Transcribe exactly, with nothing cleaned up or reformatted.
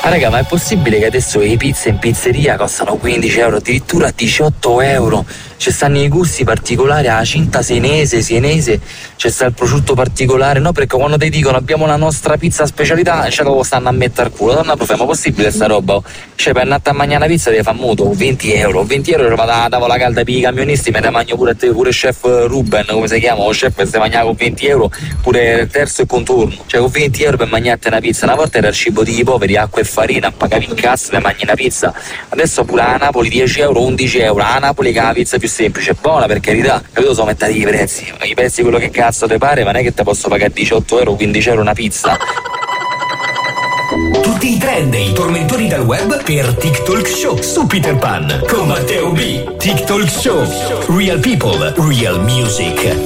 Ah raga, ma è possibile che adesso le pizze in pizzeria costano quindici euro, addirittura diciotto euro? Ci stanno i gusti particolari, la cinta senese, sienese, c'è sta il prosciutto particolare, no? Perché quando ti dicono abbiamo la nostra pizza specialità, ce lo stanno a mettere al culo. Donna profe, ma possibile sta roba? Cioè per andare a mangiare una pizza devi fare mutuo, venti euro, venti euro vado alla tavola calda per i camionisti, me ne mangio pure te, pure chef Ruben, come si chiama? O chef se mangiava con venti euro, pure terzo e contorno. Cioè con venti euro per mangiarti una pizza, una volta era il cibo di poveri, acqua e farina, pagavi in cassa e mangi una pizza. Adesso pure a Napoli dieci euro, undici euro, a Napoli che è la pizza più semplice, buona per carità, capito, sono aumentati i prezzi, ma i prezzi quello che cazzo te pare, ma non è che te posso pagare diciotto euro, quindici euro una pizza. Tutti i trend e i tormentori dal web per TikTok Show su Peter Pan con Matteo B. TikTok Show. Real people, real music.